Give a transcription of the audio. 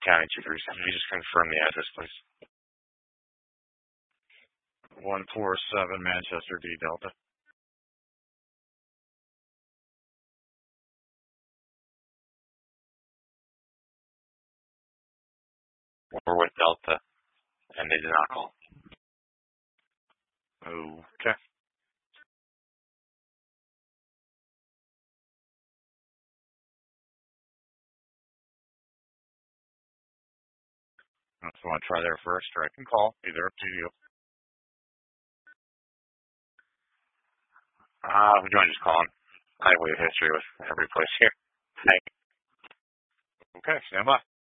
County 237. Can you just confirm the address, please? 147 Manchester D Delta. We're with Delta, and they did not call. Okay. If you want to try there first, or I can call. Either up to you. Would you want to just call him? I have history with every place here. Thank you. Okay, stand by.